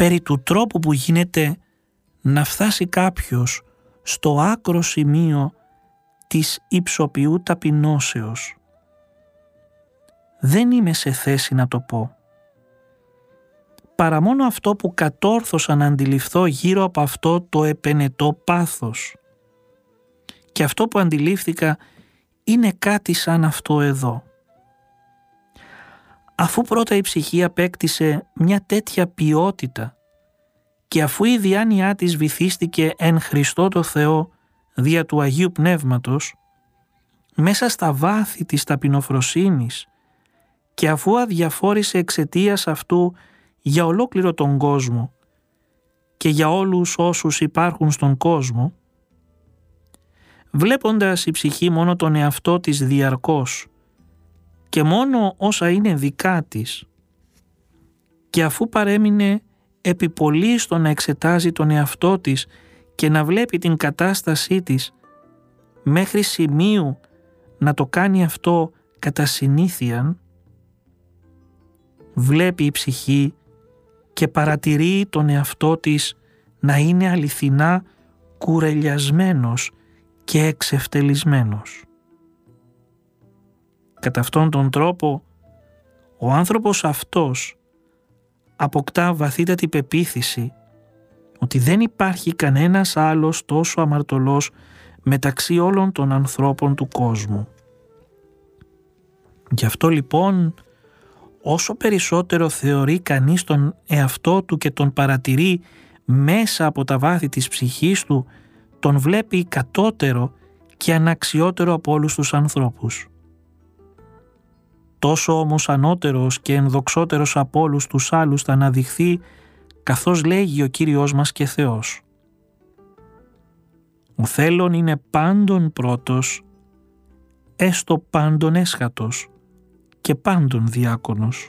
περί του τρόπου που γίνεται να φτάσει κάποιος στο άκρο σημείο της υψοποιού ταπεινώσεως. Δεν είμαι σε θέση να το πω. Παρά μόνο αυτό που κατόρθωσα να αντιληφθώ γύρω από αυτό το επενετό πάθος. Και αυτό που αντιλήφθηκα είναι κάτι σαν αυτό εδώ. Αφού πρώτα η ψυχή απέκτησε μια τέτοια ποιότητα και αφού η διάνοιά της βυθίστηκε εν Χριστώ το Θεό δια του Αγίου Πνεύματος, μέσα στα βάθη της ταπεινοφροσύνης και αφού αδιαφόρησε εξαιτίας αυτού για ολόκληρο τον κόσμο και για όλους όσους υπάρχουν στον κόσμο, βλέποντας η ψυχή μόνο τον εαυτό της διαρκώς και μόνο όσα είναι δικά της, και αφού παρέμεινε επί πολύ στο να εξετάζει τον εαυτό της και να βλέπει την κατάστασή της μέχρι σημείου να το κάνει αυτό κατά συνήθειαν, βλέπει η ψυχή και παρατηρεί τον εαυτό της να είναι αληθινά κουρελιασμένος και εξευτελισμένος. Κατά αυτόν τον τρόπο, ο άνθρωπος αυτός αποκτά βαθύτατη πεποίθηση ότι δεν υπάρχει κανένας άλλος τόσο αμαρτωλός μεταξύ όλων των ανθρώπων του κόσμου. Γι' αυτό λοιπόν, όσο περισσότερο θεωρεί κανείς τον εαυτό του και τον παρατηρεί μέσα από τα βάθη της ψυχής του, τον βλέπει κατώτερο και αναξιότερο από όλους τους ανθρώπους. Τόσο όμως ανώτερος και ενδοξότερος από όλους τους άλλους θα αναδειχθεί, καθώς λέγει ο Κύριος μας και Θεός. Ο θέλων είναι πάντων πρώτος, έστω πάντων έσχατος και πάντων διάκονος.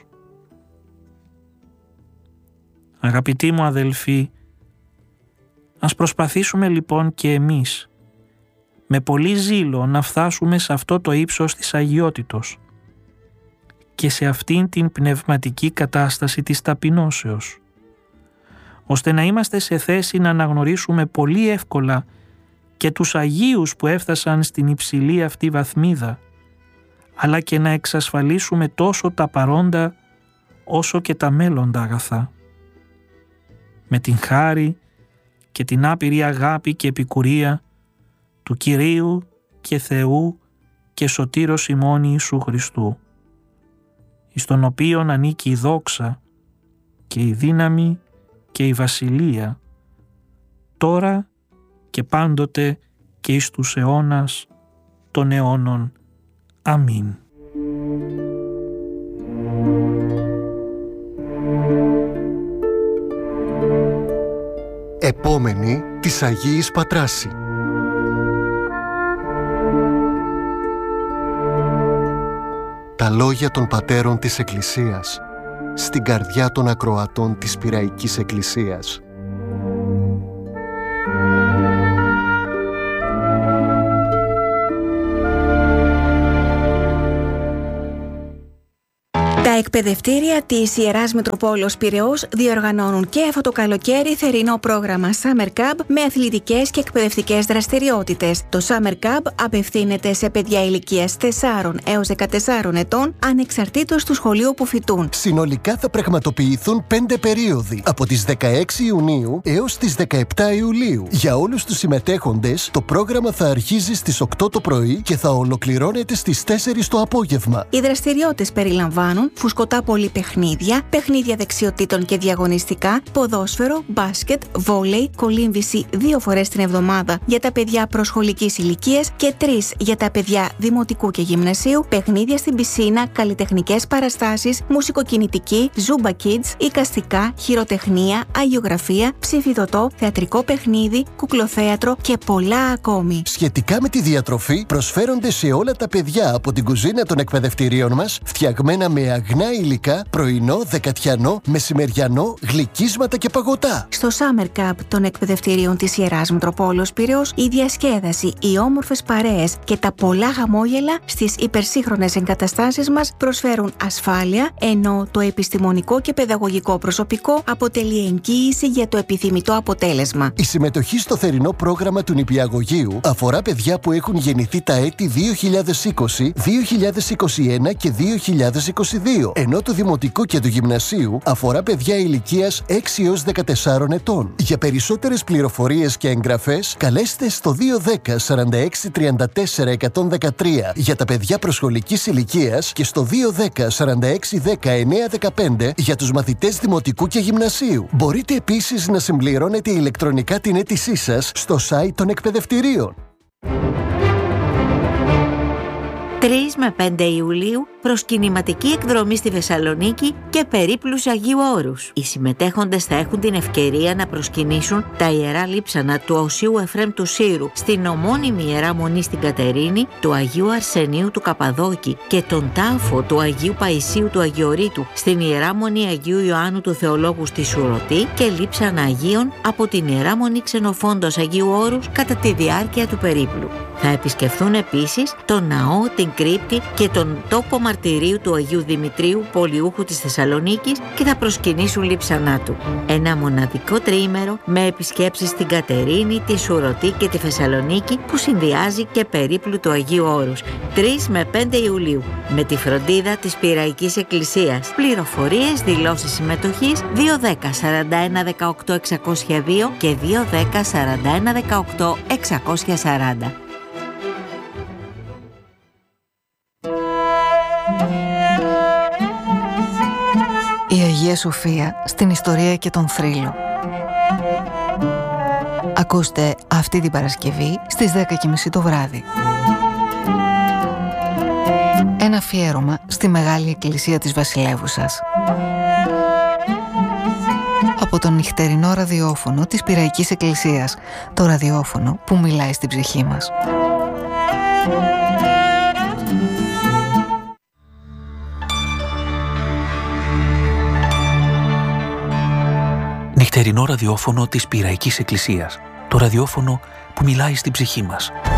Αγαπητοί μου αδελφοί, ας προσπαθήσουμε λοιπόν και εμείς με πολύ ζήλο να φτάσουμε σε αυτό το ύψος της αγιότητος και σε αυτήν την πνευματική κατάσταση της ταπεινώσεως, ώστε να είμαστε σε θέση να αναγνωρίσουμε πολύ εύκολα και τους Αγίους που έφτασαν στην υψηλή αυτή βαθμίδα, αλλά και να εξασφαλίσουμε τόσο τα παρόντα όσο και τα μέλλοντα αγαθά. Με την χάρη και την άπειρη αγάπη και επικουρία του Κυρίου και Θεού και Σωτήρος ημών Ιησού Χριστού, εις τον οποίον ανήκει η δόξα και η δύναμη και η βασιλεία, τώρα και πάντοτε και εις τους αιώνας των αιώνων. Αμήν. Επόμενη της Αγίης Πατράση. Τα λόγια των πατέρων της Εκκλησίας στην καρδιά των ακροατών της Πειραϊκής Εκκλησίας. Τα εκπαιδευτήρια της Ιεράς Μητροπόλεως Πειραιώς διοργανώνουν και αυτό το καλοκαίρι θερινό πρόγραμμα Summer Camp με αθλητικές και εκπαιδευτικές δραστηριότητες. Το Summer Camp απευθύνεται σε παιδιά ηλικίας 4 έως 14 ετών, ανεξαρτήτως του σχολείου που φοιτούν. Συνολικά θα πραγματοποιηθούν 5 περίοδοι, από τις 16 Ιουνίου έως τις 17 Ιουλίου. Για όλους τους συμμετέχοντες, το πρόγραμμα θα αρχίζει στις 8 το πρωί και θα ολοκληρώνεται στις 4 το απόγευμα. Οι δραστηριότητες περιλαμβάνουν φουσκωτά πολυπαιχνίδια, παιχνίδια δεξιοτήτων και διαγωνιστικά, ποδόσφαιρο, μπάσκετ, βόλεϊ, κολύμβηση 2 φορές την εβδομάδα για τα παιδιά προσχολικής ηλικίας και 3 για τα παιδιά δημοτικού και γυμνασίου, παιχνίδια στην πισίνα, καλλιτεχνικές παραστάσεις, μουσικοκινητική, Zumba Kids, εικαστικά, χειροτεχνία, αγιογραφία, ψηφιδωτό, θεατρικό παιχνίδι, κουκλοθέατρο και πολλά ακόμη. Σχετικά με τη διατροφή, προσφέρονται σε όλα τα παιδιά από την κουζίνα των εκπαιδευτηρίων μας, φτιαγμένα με αγνά υλικά, πρωινό, δεκατιανό, μεσημεριανό, γλυκίσματα και παγωτά. Στο Summer Camp των εκπαιδευτηρίων της Ιεράς Μητροπόλεως Πειραιώς, η διασκέδαση, οι όμορφες παρέες και τα πολλά χαμόγελα στις υπερσύγχρονες εγκαταστάσεις μας προσφέρουν ασφάλεια, ενώ το επιστημονικό και παιδαγωγικό προσωπικό αποτελεί εγγύηση για το επιθυμητό αποτέλεσμα. Η συμμετοχή στο θερινό πρόγραμμα του νηπιαγωγείου αφορά παιδιά που έχουν γεννηθεί τα έτη 2020, 2021 και 2022, ενώ το δημοτικό και του γυμνασίου αφορά παιδιά ηλικίας 6 έως 14 ετών. Για περισσότερες πληροφορίες και εγγραφές, καλέστε στο 210 46 34 113 για τα παιδιά προσχολικής ηλικίας και στο 210 46 19 15 για τους μαθητές δημοτικού και γυμνασίου. Μπορείτε επίσης να συμπληρώνετε ηλεκτρονικά την αίτησή σας στο site των εκπαιδευτηρίων. 3 με 5 Ιουλίου προσκυνηματική εκδρομή στη Θεσσαλονίκη και περίπλους Αγίου Όρους. Οι συμμετέχοντες θα έχουν την ευκαιρία να προσκυνήσουν τα ιερά λείψανα του Οσίου Εφραίμ του Σύρου, στην ομώνυμη Ιερά Μονή στην Κατερίνη, του Αγίου Αρσενίου του Καπαδόκη και τον τάφο του Αγίου Παϊσίου του Αγιορείτου, στην Ιερά Μονή Αγίου Ιωάννου του Θεολόγου στη Σουρωτή και λείψανα Αγίων από την Ιερά Μονή Ξενοφόντος Αγίου Όρους κατά τη διάρκεια του περίπλου. Θα επισκεφθούν επίσης τον ναό, την κρύπτη και τον τόπο μαρτυρίου του Αγίου Δημητρίου, πολιούχου της Θεσσαλονίκης, και θα προσκυνήσουν λείψανά του. Ένα μοναδικό τριήμερο με επισκέψεις στην Κατερίνη, τη Σουρωτή και τη Θεσσαλονίκη που συνδυάζει και περίπλου του Αγίου Όρους. 3 με 5 Ιουλίου με τη φροντίδα της Πειραϊκής Εκκλησίας. Πληροφορίες, δηλώσεις συμμετοχής 210 41 18 602 και 210 41 18 640. Η Αγία Σοφία στην ιστορία και τον θρύλο. Ακούστε αυτή την Παρασκευή στις 10:30 το βράδυ. Ένα αφιέρωμα στη Μεγάλη Εκκλησία της Βασιλεύουσας. Από τον νυχτερινό ραδιόφωνο της Πειραϊκής Εκκλησίας, το ραδιόφωνο που μιλάει στην ψυχή μας. Νυχτερινό ραδιόφωνο της Πειραϊκής Εκκλησίας. Το ραδιόφωνο που μιλάει στην ψυχή μας.